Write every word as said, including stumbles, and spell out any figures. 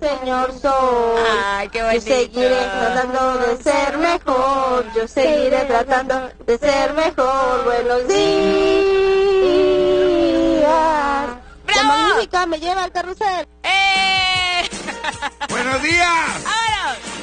señor soy. Ay, qué bonito. Yo seguiré tratando de ser mejor. Yo seguiré tratando de ser mejor. Buenos días. ¡Bravo! La magnífica me lleva al carrusel. ¡Eh! ¡Buenos días! ¡Vámonos!